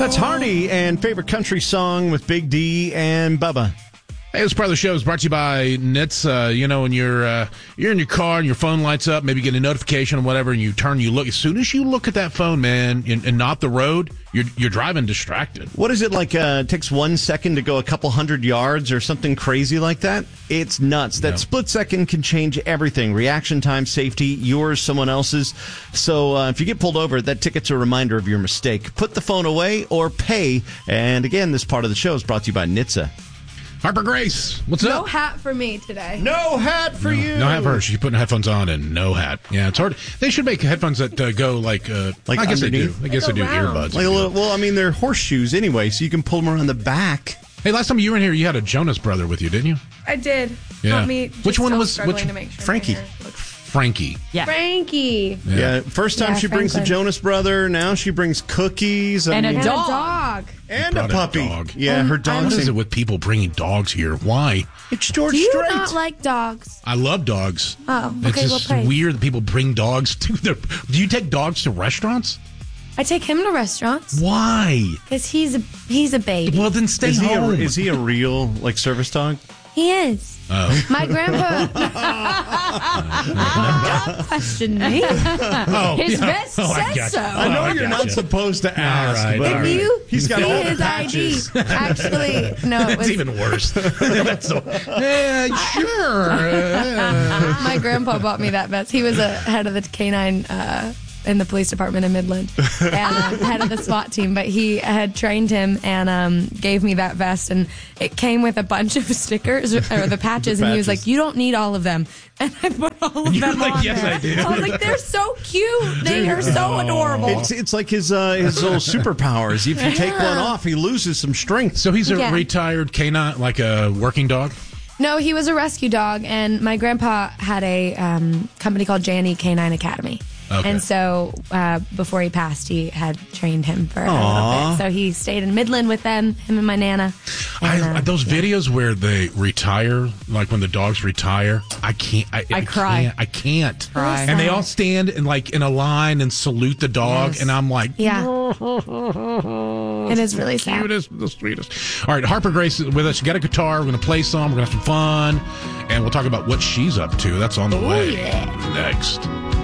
That's Hardy and Favorite Country Song with Big D and Bubba. Hey, this part of the show is brought to you by NHTSA. You know, when you're in your car and your phone lights up, maybe you get a notification or whatever, and you turn, you look. As soon as you look at that phone, man, and not the road, you're driving distracted. What is it like? It takes 1 second to go a couple hundred yards or something crazy like that? It's nuts. That split second can change everything. Reaction time, safety, yours, someone else's. So if you get pulled over, that ticket's a reminder of your mistake. Put the phone away or pay. And again, this part of the show is brought to you by NHTSA. Harper Grace, what's up? No hat for me today. No hat for you. No hat for her. She's putting headphones on and no hat. Yeah, it's hard. They should make headphones that go like I guess underneath? they do. I guess they do earbuds. Like a little, well, I mean, they're horseshoes anyway, so you can pull them around the back. Hey, last time you were in here, you had a Jonas brother with you, didn't you? I did. Yeah. Help me. Which one was struggling which? To make sure Frankie. my hair looks- Frankie. Yeah. Frankie. Yeah. First time Yeah, she brings the Franklin. Jonas brother. Now she brings cookies. And a And dog. a dog. And a Brought a puppy. dog. Yeah, her What dog's is in. it with people bringing dogs here? Why? It's George Do you Strait. not like dogs? I love dogs. Oh, It's okay, just well, pray. weird that people bring dogs to their... Do you take dogs to restaurants? I take him to restaurants Why? because he's a baby. Well, then stay Is home. he a real like service dog? He is. Oh. My grandpa. Don't question me. Oh, His yeah. vest Oh, I says gotcha. so. I know I you're not gotcha. supposed to ask. All right, but all If right. you He's got see all the his patches. ID, actually, no, it It's was even worse. Sure. my grandpa bought me that vest. He was a head of the canine in the police department in Midland and head of the SWAT team, but he had trained him and gave me that vest, and it came with a bunch of stickers or the patches, and he was patches. like, "You don't need all of them," and I put all of You're them like, on "Yes, there. I do." I was like, "They're so cute. They are so adorable." It's like his little superpowers. If you take one off, he loses some strength. So he's a Yeah. retired canine, like a working dog? No, he was a rescue dog, and my grandpa had a company called J&E Canine Academy. Okay. And so before he passed, he had trained him for a little bit. So he stayed in Midland with them, him and my Nana. And, Those videos where they retire, like when the dogs retire, I can't. I cry. I can't. Cry. And they all stand in a line and salute the dog, Yes. and I'm like, yeah. It is really sad. cutest, the sweetest. All right, Harper Grace is with us. She got a guitar. We're going to play some. We're going to have some fun, and we'll talk about what she's up to. That's on the way next.